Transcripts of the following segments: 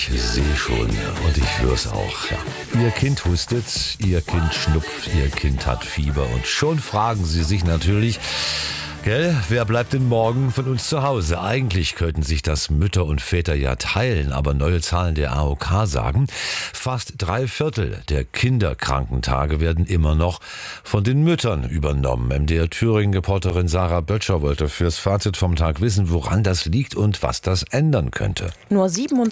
Ich sehe schon und ich höre es auch. Ja. Ihr Kind hustet, Ihr Kind schnupft, Ihr Kind hat Fieber und schon fragen Sie sich natürlich, gell, wer bleibt denn morgen von uns zu Hause? Eigentlich könnten sich das Mütter und Väter ja teilen, aber neue Zahlen der AOK sagen, fast 3/4 der Kinderkrankentage werden immer noch von den Müttern übernommen. MDR Thüringen-Reporterin Sarah Böttcher wollte fürs Fazit vom Tag wissen, woran das liegt und was das ändern könnte. Nur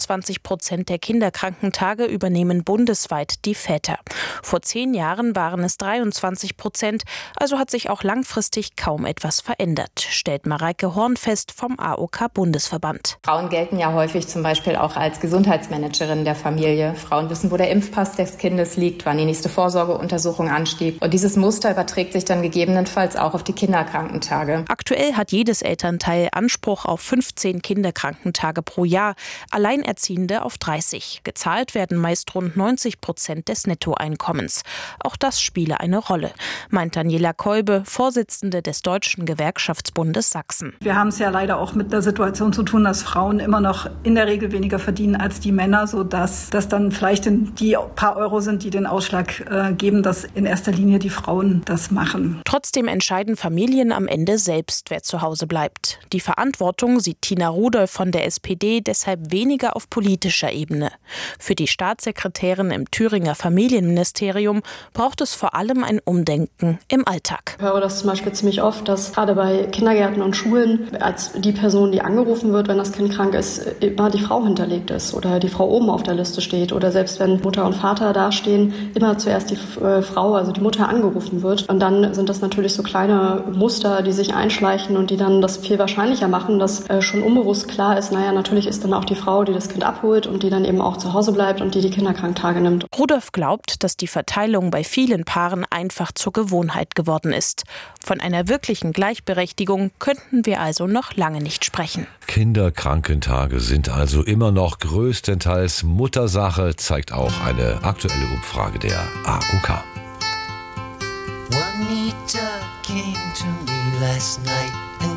27% der Kinderkrankentage übernehmen bundesweit die Väter. Vor 10 Jahren waren es 23%, also hat sich auch langfristig kaum etwas verändert, stellt Mareike Horn fest vom AOK-Bundesverband. Frauen gelten ja häufig zum Beispiel auch als Gesundheitsmanagerin der Familie. Frauen wissen, wo der Impfpass des Kindes liegt, wann die nächste Vorsorgeuntersuchung ansteht. Und dieses Muster überträgt sich dann gegebenenfalls auch auf die Kinderkrankentage. Aktuell hat jedes Elternteil Anspruch auf 15 Kinderkrankentage pro Jahr, Alleinerziehende auf 30. Gezahlt werden meist rund 90% des Nettoeinkommens. Auch das spiele eine Rolle, meint Daniela Kolbe, Vorsitzende des Deutschen Gewerkschaftsbundes Sachsen. Wir haben es ja leider auch mit der Situation zu tun, dass Frauen immer noch in der Regel weniger verdienen als die Männer, sodass das dann vielleicht die paar Euro sind, die den Ausschlag geben, dass in erster Linie die Frauen das machen. Trotzdem entscheiden Familien am Ende selbst, wer zu Hause bleibt. Die Verantwortung sieht Tina Rudolph von der SPD deshalb weniger auf politischer Ebene. Für die Staatssekretärin im Thüringer Familienministerium braucht es vor allem ein Umdenken im Alltag. Ich höre das zum Beispiel ziemlich oft, dass gerade bei Kindergärten und Schulen als die Person, die angerufen wird, wenn das Kind krank ist, immer die Frau hinterlegt ist oder die Frau oben auf der Liste steht oder selbst wenn Mutter und Vater dastehen, immer zuerst die Frau, also die Mutter, angerufen wird. Und dann sind das natürlich so kleine Muster, die sich einschleichen und die dann das viel wahrscheinlicher machen, dass schon unbewusst klar ist, natürlich ist dann auch die Frau, die das Kind abholt und die dann eben auch zu Hause bleibt und die Kinderkranktage nimmt. Rudolph glaubt, dass die Verteilung bei vielen Paaren einfach zur Gewohnheit geworden ist. Von einer wirklichen Gleichberechtigung könnten wir also noch lange nicht sprechen. Kinderkrankentage sind also immer noch größtenteils Muttersache, zeigt auch eine aktuelle Umfrage der AOK. Juanita came to me last night.